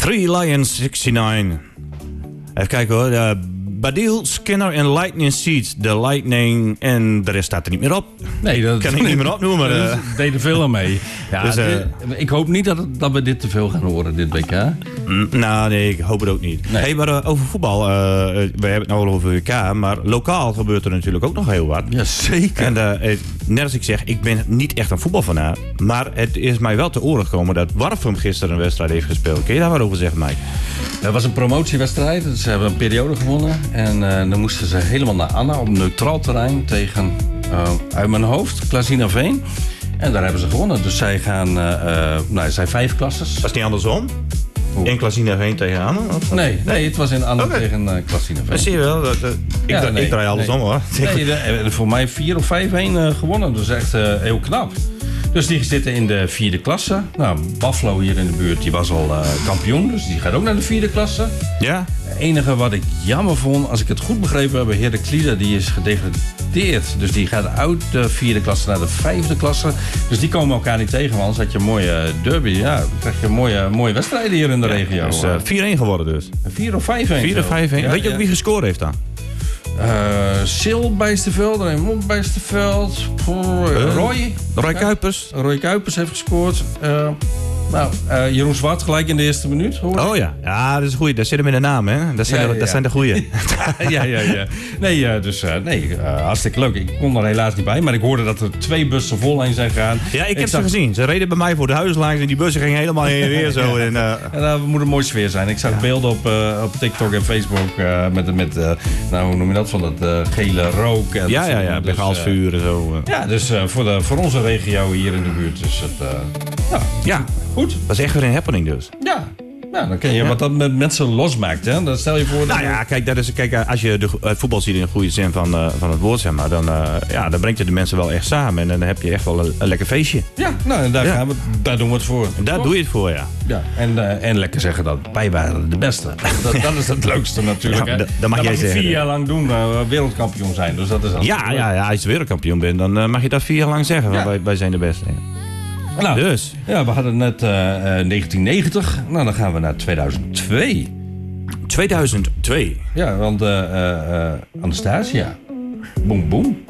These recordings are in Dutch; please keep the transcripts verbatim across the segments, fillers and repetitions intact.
Three Lions sixty-nine. Even kijken hoor. Uh, Badil, Skinner en Lightning Seeds. De Lightning en de rest staat er niet meer op. Nee, dat kan ik niet meer opnoemen. Uh. deden veel aan mee. Ja, dus, uh, dit, ik hoop niet dat, het, dat we dit te veel gaan horen, dit W K. Mm, nou, nee, ik hoop het ook niet. Nee. Hey, maar uh, over voetbal. Uh, we hebben het nou al over W K. Maar lokaal gebeurt er natuurlijk ook nog heel wat. Ja, zeker. En uh, net als ik zeg, ik ben niet echt een voetbalfanaat. Maar het is mij wel te oren gekomen dat Warfum gisteren een wedstrijd heeft gespeeld. Kun je daar wat over zeggen, Mike? Dat was een promotiewedstrijd. Ze hebben een periode gewonnen. En uh, dan moesten ze helemaal naar Anna op neutraal terrein tegen, uh, uit mijn hoofd, Klazinaveen. En daar hebben ze gewonnen. Dus zij gaan, uh, uh, nou, er zijn vijf klasses. Was het niet andersom? In Klazinaveen tegen Anna? Nee, nee, het was in Anna okay. tegen uh, Klazinaveen. Dat zie je wel. Dat, dat, ik, ja, dra- nee, ik draai alles om, hoor. Nee, de, voor mij vier of vijf een uh, gewonnen. Dus echt uh, heel knap. Dus die zitten in de vierde klasse. Nou, Buffalo hier in de buurt, die was al uh, kampioen. Dus die gaat ook naar de vierde klasse. Ja. Het enige wat ik jammer vond, als ik het goed begrepen heb, Heraclida, die is gedegradeerd. Dus die gaat uit de vierde klasse naar de vijfde klasse. Dus die komen elkaar niet tegen, want anders had je een mooie derby. Ja, dan krijg je mooie, mooie wedstrijden hier in de ja, regio. Dus uh, vier een geworden dus. vier of vijf een. vier of vijf een. Ja, weet je ook ja. wie gescoord heeft dan? Uh, Sil Bijsterveld, Raymond Bijsterveld, uh, Roy. Roy Kuipers. Roy Kuipers heeft gescoord. Uh, nou, uh, Jeroen Zwart gelijk in de eerste minuut. Hoor. Oh ja, ja, dat is goed. Dat zit hem in de naam, hè? Dat zijn, ja, de, ja, dat ja. zijn de goeie. ja, ja, ja. Nee, uh, dus uh, nee, uh, hartstikke leuk. Ik kon er helaas niet bij, maar ik hoorde dat er twee bussen vol heen zijn gegaan. Ja, ik, ik heb zag... ze gezien. Ze reden bij mij voor de huis langs en die bussen gingen helemaal heen en weer zo. En, uh... en dat moet een mooi sfeer zijn. Ik zag ja. beelden op, uh, op TikTok en Facebook uh, met, met uh, nou, hoe noem je dat, van dat uh, gele rook. En ja, ja, ja, begaalsvuur en zo. Uh. Ja, dus uh, voor, de, voor onze regio hier in de buurt is het, uh, ja, ja, goed. Dat is echt weer een happening dus. Ja. Nou, dan ken je ja. wat dat met mensen losmaakt, hè? Dan stel je voor. Nou ja, kijk, dat is, kijk, als je de, het voetbal ziet in de goede zin van, uh, van het woord, zeg maar, dan, uh, ja, dan brengt het de mensen wel echt samen en dan heb je echt wel een, een lekker feestje. Ja, nou, en daar, ja. gaan we, daar doen we het voor. En daar Toch? doe je het voor, ja. Ja, en, uh, en lekker zeggen dat wij waren de beste. Dat, dat is het leukste natuurlijk. Ja, dat, dat mag dat jij mag zeggen. vier jaar lang doen, uh, wereldkampioen zijn. Dus dat is ja, ja, ja, als je wereldkampioen bent, dan uh, mag je dat vier jaar lang zeggen. Ja. Wij, wij zijn de beste. Nou, dus. Ja, we hadden net uh, uh, negentien negentig. Nou, dan gaan we naar tweeduizend twee. tweeduizend twee? Ja, want uh, uh, Anastasia. Boom, boom.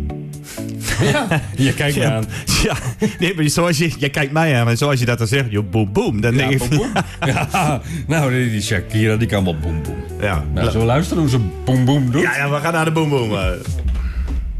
Ja, je kijkt me ja, aan. Ja, nee, maar zoals je, jij kijkt mij aan en zoals je dat dan zegt, joh, boom, boom. Dan ja, denk boom, boom. Ja, nou, die, die Shakira, die kan wel boom, boom. Ja. Nou, zullen we luisteren hoe ze boom, boom doet? Ja, ja, we gaan naar de boom, boom.